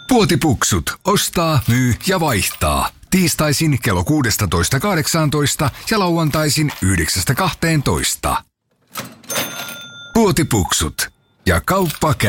Puotipuksut. Ostaa, myy ja vaihtaa. Tiistaisin kello 16.18 ja lauantaisin 9.12. Puotipuksut. Ja kauppa käy.